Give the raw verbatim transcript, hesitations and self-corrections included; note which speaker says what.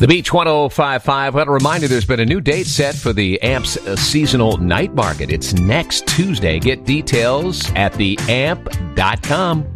Speaker 1: The Beach one oh five point five. Well, a reminder, there's been a new date set for the A M P's uh, seasonal night market. It's next Tuesday. Get details at the amp dot com.